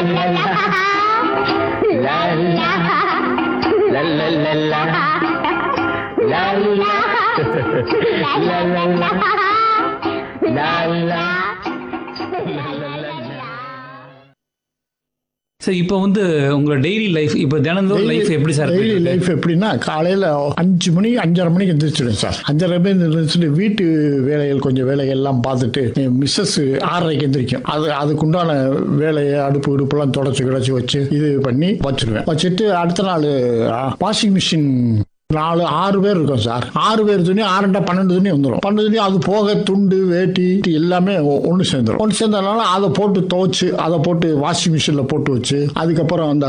Sir இப்போ வந்து உங்களோட டெய்லி லைஃப், இப்போ தினந்தோறும் லைஃப் எப்படி சார்? டெய்லி லைஃப் எப்படின்னா, காலையில் 5 மணி 5:30 மணிக்கு எந்திரிச்சிடுவேன் சார். 5:30 மணி எழுந்திரிச்சிட்டு வீட்டு வேலைகள் கொஞ்சம் வேலைகள் எல்லாம் பார்த்துட்டு, மிஸ்ஸஸ் 6:30க்கு எந்திரிக்கும். அதுக்குண்டான வேலையை அடுப்பு இடுப்புலாம் தொடச்சி கிடச்சி வச்சு இது பண்ணி வச்சுட்டு அடுத்த நாள் வாஷிங் மிஷின் 6 பேர் இருக்கும் சார். 6 பேர் துணி 6 12 துணி வந்துடும். 12 துணி அது போக துண்டு வேட்டி எல்லாமே ஒன்று சேர்ந்துடும். ஒன்று சேர்ந்ததுனால அதை போட்டு துவைச்சு அதை போட்டு வாஷிங் மிஷினில் போட்டு வச்சு அதுக்கப்புறம் அந்த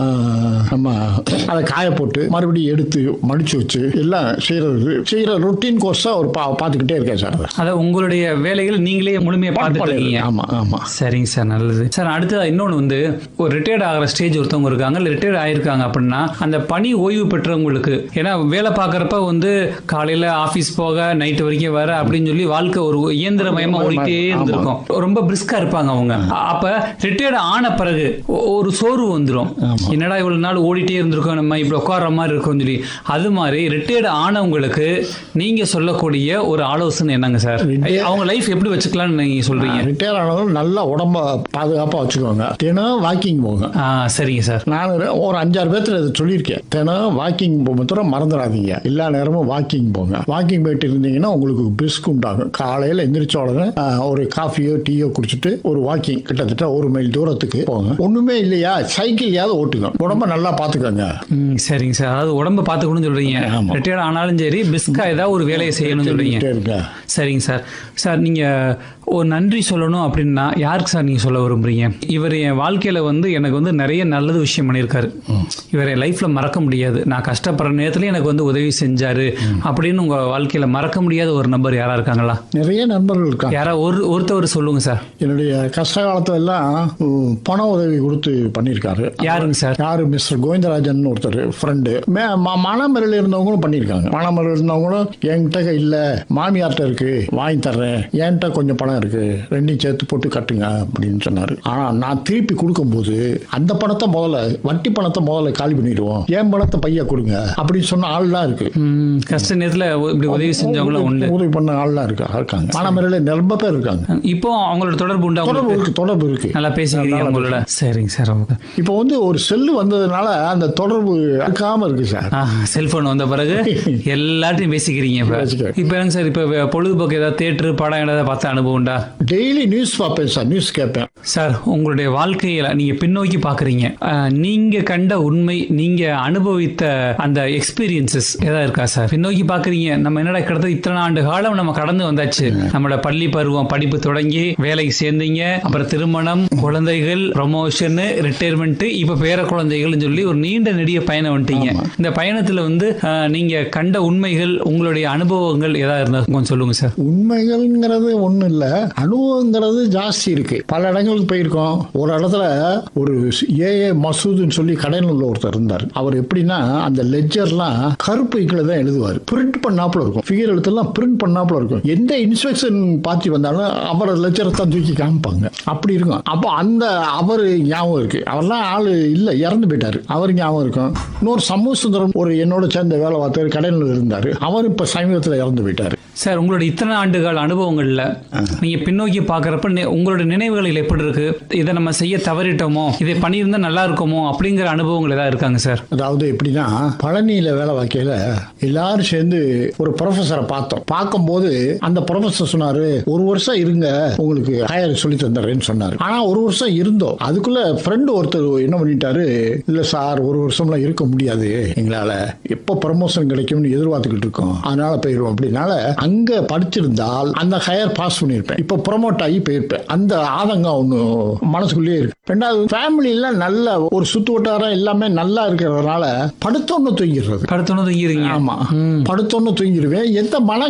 நம்ம அதை காய போட்டு மறுபடியும் எடுத்து மடிச்சு வச்சு எல்லாம் செய்யற ரொட்டீன் கோர்ஸாக ஒரு பார்த்துக்கிட்டே இருக்கேன் சார். அதை உங்களுடைய வேலைகள் நீங்களே முழுமையாக பார்த்துருக்கீங்க. ஆமாம். சரிங்க சார், நல்லது சார். அடுத்தது இன்னொன்று வந்து, ஒரு ரிட்டையர்ட் ஆகிற ஸ்டேஜ் ஒருத்தவங்க இருக்காங்க, இல்லை ரிட்டையர்ட் ஆகிருக்காங்க அப்படின்னா, அந்த பணி ஓய்வு பெற்றவங்களுக்கு, ஏன்னா வேலை பார்க்குறப்ப வந்து காலையில் ஆஃபீஸ் போக நைட்டு வரைக்கும் வர அப்படின்னு சொல்லி வாழ்க்கை ஒரு இயந்திரமயமாக ஓடிட்டே இருந்திருக்கும். ரொம்ப பிரிஸ்காக இருப்பாங்க அவங்க. அப்போ ரிட்டையர்ட் ஆன பிறகு ஒரு சோர்வு வந்துடும். என்னடா இவ்வளோ நாள் ஓடிட்டே இருந்திருக்கோம், நம்ம இப்படி உட்கார மாதிரி இருக்கும்னு சொல்லி. அது மாதிரி ரிட்டையர்ட் ஆனவங்களுக்கு நீங்கள் சொல்லக்கூடிய ஒரு ஆலோசனை என்னங்க சார்? அவங்க லைஃப் எப்படி வச்சுக்கலாம்னு நீங்கள் சொல்கிறீங்க? ரிட்டையர் ஆனவங்க நல்லா உடம்ப பாதுகாப்பாக வச்சுக்கோங்க. தினம் வாக்கிங் போங்க. சரிங்க சார். நான் ஒரு 5-6 பேர்த்துல இதை சொல்லியிருக்கேன். தினம் வாக்கிங் போக மறந்துடாதீங்க. எல்லா நேரமும் வாக்கிங் போங்க. வாக்கிங் போயிட்டு இருந்தீங்கன்னா உங்களுக்கு பிரிஸ்க் உண்டாகும். காலையில் எந்திரிச்ச உடனே ஒரு காஃபியோ டீயோ குடிச்சிட்டு ஒரு வாக்கிங் கிட்டத்தட்ட 1 மைல் தூரத்துக்கு போங்க. ஒண்ணுமே இல்லையா, சைக்கிள்யாவது ஓட்டுங்க. உடம்ப நல்லா பாத்துக்கோங்க. சரிங்க சார். அதாவது உடம்ப பாத்துக்கணும்னு சொல்றீங்க. ரிட்டையர்ட் ஆனாலும் சரி, பிரிஸ்கா ஏதாவது ஒரு வேலையை செய்யணும்னு சொல்றீங்க. சரிங்க சார். சார், நீங்க ஒரு நன்றி சொல்லணும் அப்படின்னா யாருக்கு சார் நீங்க சொல்ல விரும்புறீங்க? இவர் என் வாழ்க்கையில வந்து எனக்கு வந்து நிறைய நல்லது விஷயம் பண்ணியிருக்காரு, இவர் என் லைஃப்ல மறக்க முடியாது, நான் கஷ்டப்படுற நேரத்துல எனக்கு வந்து உதவி செஞ்சாரு அப்படின்னு உங்க வாழ்க்கையில மறக்க முடியாத ஒரு நபர் யாரா இருக்காங்களா? நிறைய நண்பர்கள் இருக்காங்க. யாரா ஒருத்தவர் சொல்லுங்க சார். என்னுடைய கஷ்ட காலத்துல எல்லாம் பண உதவி கொடுத்து பண்ணியிருக்காரு. யாருங்க சார்? யாரு? மிஸ்டர் கோவிந்தராஜன் ஒருத்தர் ஃப்ரெண்டு. மானாமரில் இருந்தவங்களும் பண்ணியிருக்காங்க. மானாமரில் இருந்தவங்களும் என்கிட்ட இல்ல, மாமியார்ட்ட இருக்கு, வாங்கி தர்றேன், என்கிட்ட கொஞ்சம் பணம் இருக்கு, ரெண்டையும் சேர்த்து போட்டு கட்டுங்க அப்படின்னு சொன்னாரு. ஆனா நான் திருப்பி கொடுக்கும்போது அந்த பணத்தை வட்டி பணத்தை முதல்ல காலி பண்ணிடுவோம், என் பணத்தை பையா கொடுங்க அப்படின்னு சொன்ன ஆள்லாம் இருக்கு. கஷ்ட நேரத்துல இப்படி உதவி செஞ்சவங்களும் உண்டு, உதவி பண்ண ஆள்லாம் இருக்காங்க. மானாமரில ரொம்ப பேர் இருக்காங்க. இப்போ அவங்களோட தொடர்பு உண்டு? தொடர்பு இருக்கு. நல்லா பேசிக்கிறீங்க அவங்களோட. சரிங்க சார். இப்போ வந்து ஒரு செல்லு வந்ததுனால அந்த தொடர்பு இருக்காம இருக்கு சார். செல்போன் வந்த பிறகு எல்லாத்தையும் பேசிக்கிறீங்க. இப்போ என்னங்க சார், இப்போ பொழுதுபோக்கு ஏதாவது தியேட்டர் படம் ஏதாவது பார்த்த அனுபவம் உண்டா? டெய்லி நியூஸ் பார்ப்பேன் சார், நியூஸ் கேட்பேன் சார். உங்களுடைய வாழ்க்கையில நீங்க பின்னோக்கி பாக்குறீங்க, நீங்க கண்ட உண்மை, நீங்க அனுபவித்த அந்த எக்ஸ்பீரியன்சஸ் ஏதாவது இருக்கா சார்? பின்னோக்கி பாக்குறீங்க, நம்ம என்னடா கிட்டத்தட்ட இத்தனை ஆண்டு காலம் நம்ம கடந்து வந்தாச்சு. நம்மளோட பள்ளி பருவம், படிப்பு தொடங்கி வேலைக்கு சேர்ந்தீங்க, அப்புறம் திருமணம், குழந்தைகள், ப்ரமோஷன், ரிட்டையர்மெண்ட், இப்ப பேர குழந்தைகள் சொல்லி ஒரு நீண்ட நெடிய பயணம் வந்துட்டீங்க. இந்த பயணத்துல வந்து நீங்க கண்ட உண்மைகள், உங்களுடைய அனுபவங்கள் ஏதாவது இருந்தா கொஞ்சம் சொல்லுங்க சார். உண்மைகள்ங்கிறது ஒண்ணு இல்ல, அனுபவங்கிறது ஜாஸ்தி இருக்கு. பல இடங்களுக்கு போயிருக்கோம். ஒரு இடத்துல ஒரு ஏஏ மசூதுன்னு சொல்லி கடையில் உள்ள ஒருத்தர் இருந்தார். அவர் எப்படின்னா, அந்த லெட்ஜர்லாம் கருப்பு இக்கில தான் எழுதுவார். பிரிண்ட் பண்ணாப்புல இருக்கும், ஃபிகர் எழுத்தெல்லாம் பிரிண்ட் பண்ணாப்புல இருக்கும். எந்த இன்ஸ்பெக்ஷன் பார்ட்டி வந்தாலும் அவர் லெட்ஜரை தான் தூக்கி காமிப்பாங்க, அப்படி இருக்கும். அப்போ அந்த அவர் ஞாபகம் இருக்கு. அவர்லாம் ஆளு இல்ல, இறந்து போயிட்டாரு. அவர் ஞாபகம் இருக்கும். இன்னொரு சமூக சுந்தரம் ஒரு என்னோட சேர்ந்த வேலை பார்த்தாரு, கடையில் இருந்தாரு. அவர் இப்ப சமீபத்தில் இறந்து போயிட்டாரு. சார், உங்களோட இத்தனை ஆண்டுகள் அனுபவங்கள்ல நீங்க பின்னோக்கி பாக்குறப்ப உங்களோட நினைவுகளில் எப்படி இருக்கு? இதை நம்ம செய்ய தவறிட்டோமோ, இதை பண்ணியிருந்தா நல்லா இருக்குமோ அப்படிங்கிற அனுபவங்கள் ஏதாவது இருக்காங்க சார்? அதாவது எப்படின்னா, பழனியில வேலை வைக்கையில எல்லாரும் சேர்ந்து ஒரு ப்ரொஃபஸரை பார்த்தோம். பார்க்கும்போது அந்த ப்ரொஃபஸர் சொன்னாரு, 1 வருஷம் இருங்க, உங்களுக்கு ஹையர் சொல்லி தந்துடுறேன்னு சொன்னாரு. ஆனா 1 வருஷம் இருந்தோம். அதுக்குள்ள ஃப்ரெண்டு ஒருத்தர் என்ன பண்ணிட்டாரு, இல்ல சார் 1 வருஷம்லாம் இருக்க முடியாது, எங்களால எப்போ ப்ரமோஷன் கிடைக்கும்னு எதிர்பார்த்துக்கிட்டு இருக்கோம், அதனால போயிடுவோம். அப்படின்னால அங்க படிச்சிருந்தால் அந்த ஹையர் பாஸ் பண்ணிருப்பேன், இப்ப ப்ரொமோட் ஆகி போயிருப்பேன். அந்த ஆதங்கம் ஒண்ணு மனசுக்குள்ளேயே இருக்கு. ரெண்டாவது, ஃபேமிலியில நல்ல ஒரு சுத்து வட்டாரம் எல்லாமே நல்லா இருக்கிறதுனால படுத்தோன்னு தூங்கிடுறது. படுத்தோன்னு தூங்கிடுவீங்க? ஆமா, படுத்தோன்னு தூங்கிடுவேன். எந்த மன